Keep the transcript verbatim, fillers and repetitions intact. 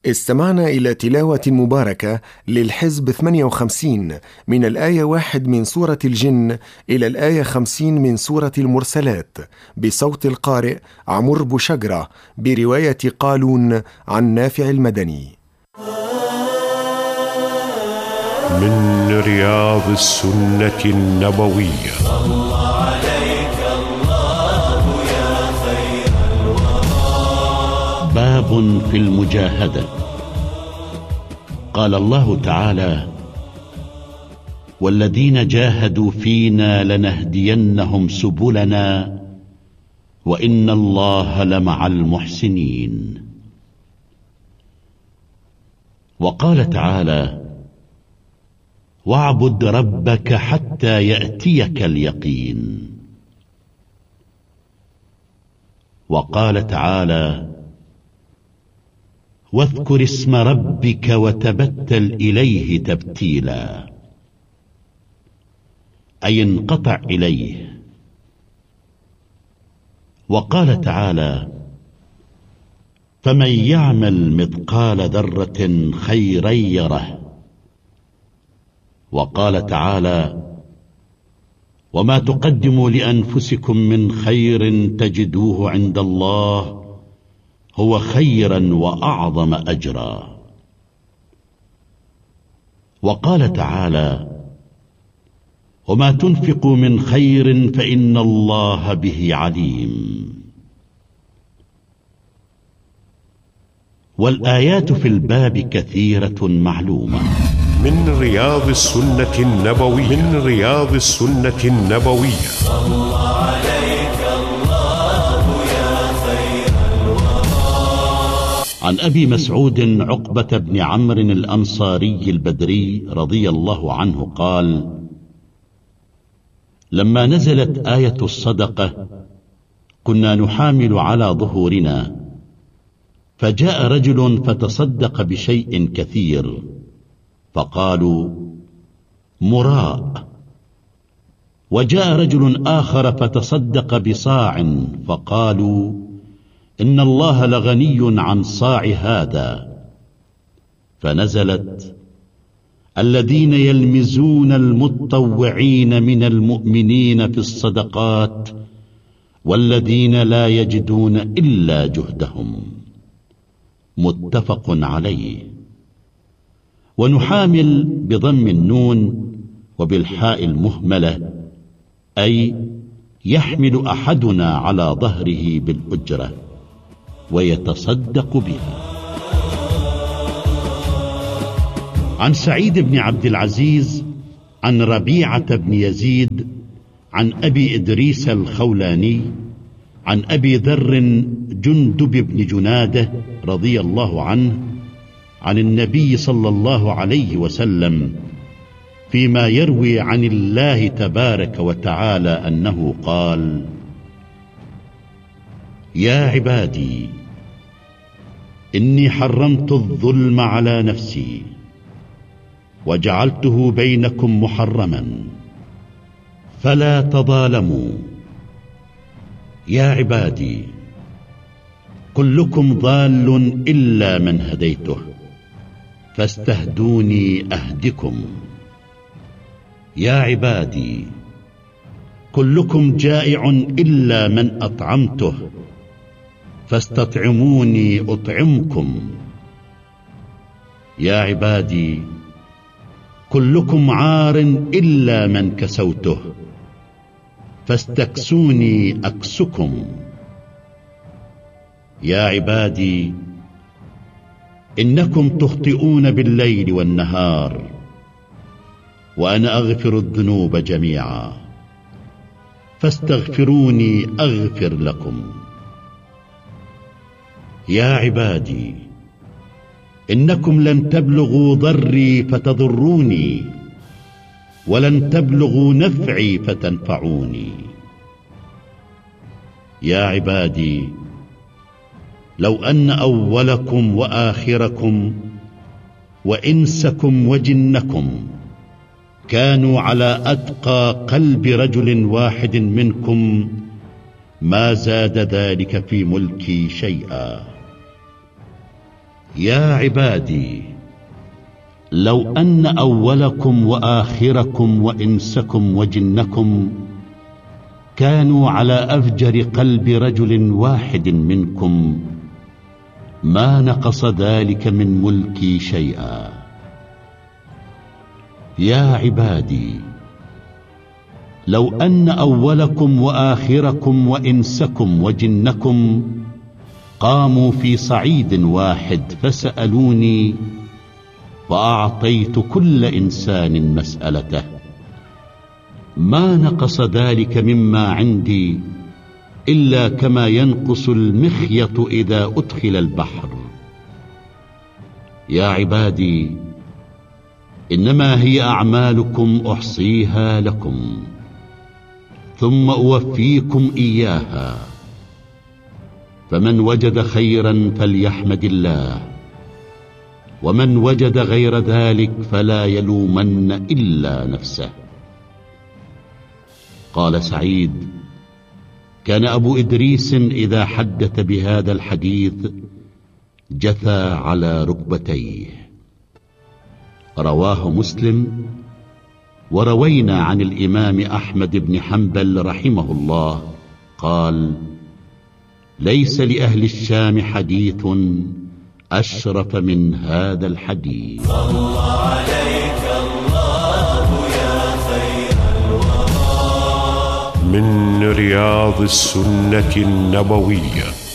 استمعنا إلى تلاوة مباركة للحزب ثمانية وخمسين من الآية واحد من سورة الجن إلى الآية خمسين من سورة المرسلات بصوت القارئ عمرو بوشجرة برواية قالون عن نافع المدني. من رياض السنة النبوية. صلى عليك الله يا خير الورى. باب في المجاهدة. قال الله تعالى: والذين جاهدوا فينا لنهدينهم سبلنا وإن الله لمع المحسنين. وقال تعالى: واعبد ربك حتى يأتيك اليقين. وقال تعالى: واذكر اسم ربك وتبتل إليه تبتيلا، أي انقطع إليه. وقال تعالى: فمن يعمل مثقال ذرة خيرا يره. وقال تعالى: وما تقدموا لأنفسكم من خير تجدوه عند الله هو خيرا وأعظم أجرا. وقال تعالى: وما تنفقوا من خير فإن الله به عليم. والآيات في الباب كثيرة معلومة. من رياض السنة النبوية. من رياض السنة النبوية. صلى عليك الله يا خير الورى. عن أبي مسعود عقبة بن عمرو الأنصاري البدري رضي الله عنه قال: لما نزلت آية الصدقة كنا نحامل على ظهورنا، فجاء رجل فتصدق بشيء كثير، فقالوا: مراء. وجاء رجل آخر فتصدق بصاع، فقالوا: إن الله لغني عن صاع هذا. فنزلت: الذين يلمزون المتطوعين من المؤمنين في الصدقات والذين لا يجدون إلا جهدهم. متفق عليه. ونحامل بضم النون وبالحاء المهملة، أي يحمل أحدنا على ظهره بالأجرة ويتصدق بها. عن سعيد بن عبد العزيز عن ربيعة بن يزيد عن أبي إدريس الخولاني عن أبي ذر جندب بن جنادة رضي الله عنه عن النبي صلى الله عليه وسلم فيما يروي عن الله تبارك وتعالى أنه قال: يا عبادي إني حرمت الظلم على نفسي وجعلته بينكم محرما فلا تظالموا. يا عبادي كلكم ضال إلا من هديته فاستهدوني أهدكم. يا عبادي كلكم جائع إلا من أطعمته فاستطعموني أطعمكم. يا عبادي كلكم عار إلا من كسوته فاستكسوني أكسكم. يا عبادي إنكم تخطئون بالليل والنهار وأنا أغفر الذنوب جميعا فاستغفروني أغفر لكم. يا عبادي إنكم لن تبلغوا ضري فتضروني ولن تبلغوا نفعي فتنفعوني. يا عبادي لو أن أولكم وآخركم وإنسكم وجنكم كانوا على أتقى قلب رجل واحد منكم ما زاد ذلك في ملكي شيئا. يا عبادي، لو أن أولكم وآخركم وإنسكم وجنكم كانوا على أفجر قلب رجل واحد منكم ما نقص ذلك من ملكي شيئا. يا عبادي، لو أن أولكم وآخركم وإنسكم وجنكم قاموا في صعيد واحد فسألوني فأعطيت كل إنسان مسألته ما نقص ذلك مما عندي إلا كما ينقص المخيط إذا أدخل البحر. يا عبادي، إنما هي أعمالكم أحصيها لكم ثم أوفيكم إياها، فمن وجد خيرا فليحمد الله، ومن وجد غير ذلك فلا يلومن إلا نفسه. قال سعيد: كان أبو إدريس إذا حدث بهذا الحديث جثى على ركبتيه. رواه مسلم. وروينا عن الإمام أحمد بن حنبل رحمه الله قال: ليس لأهل الشام حديث أشرف من هذا الحديث. صلى عليك الله يا خير الورى. من رياض السنة النبوية.